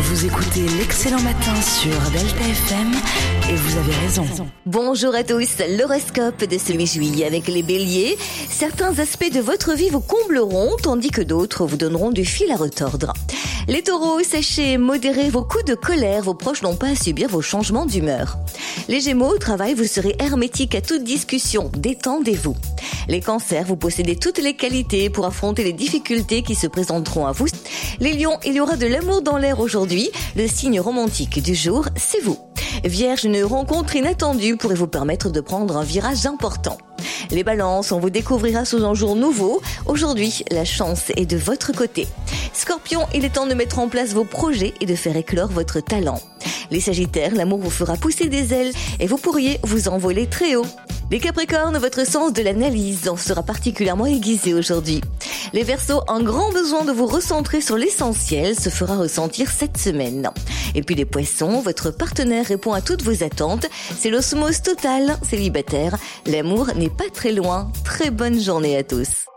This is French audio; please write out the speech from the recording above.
Vous écoutez l'Excellent Matin sur Delta FM et vous avez raison. Bonjour à tous, l'horoscope de ce 8 juillet avec les béliers. Certains aspects de votre vie vous combleront tandis que d'autres vous donneront du fil à retordre. Les taureaux, sachez modérer vos coups de colère, vos proches n'ont pas à subir vos changements d'humeur. Les gémeaux, au travail, vous serez hermétique à toute discussion, détendez-vous. Les cancers, vous possédez toutes les qualités pour affronter les difficultés qui se présenteront à vous. Les lions, il y aura de l'amour dans l'air aujourd'hui. Le signe romantique du jour, c'est vous. Vierge, une rencontre inattendue pourrait vous permettre de prendre un virage important. Les balances, on vous découvrira sous un jour nouveau. Aujourd'hui, la chance est de votre côté. Scorpion, il est temps de mettre en place vos projets et de faire éclore votre talent. Les sagittaires, l'amour vous fera pousser des ailes et vous pourriez vous envoler très haut. Les capricornes, votre sens de l'analyse sera particulièrement aiguisé aujourd'hui. Les verseaux, un grand besoin de vous recentrer sur l'essentiel se fera ressentir cette semaine. Et puis les poissons, votre partenaire répond à toutes vos attentes. C'est l'osmose totale, célibataire. L'amour n'est pas très loin. Très bonne journée à tous.